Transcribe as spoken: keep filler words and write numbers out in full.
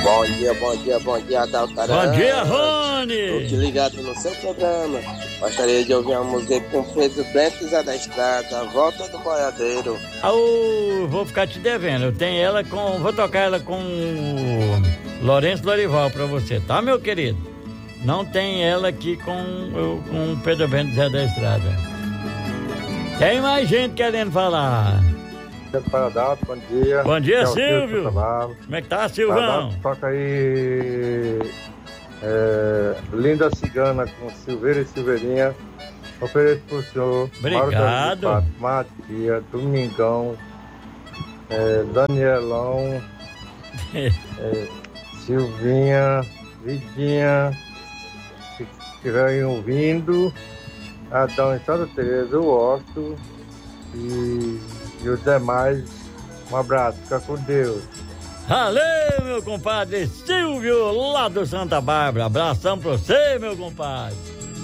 Bom dia, bom dia, bom dia, Adalto. Bom dia, Rony. Tô te ligado no seu programa. Gostaria de ouvir uma música com Pedro Bento e Zé da Estrada, Volta do Boiadeiro. Oh, vou ficar te devendo. Eu tenho ela com. Vou tocar ela com Lourenço Lorival pra você, tá, meu querido? Não tem ela aqui com com Pedro Bento e Zé da Estrada. Tem mais gente querendo falar. Adalto, bom dia. Bom dia, é Silvio. Como é que tá, Silvão? Adalto, toca aí é, Linda Cigana com Silveira e Silveirinha. Ofereço pro senhor. Obrigado. Matia, Domingão, é, Danielão, é, Silvinha, Vidinha, se estiverem ouvindo, Adão em Santa Teresa, o Osto e, e os demais. Um abraço, fica com Deus. Valeu, meu compadre Silvio, lá do Santa Bárbara. Abração pra você, meu compadre.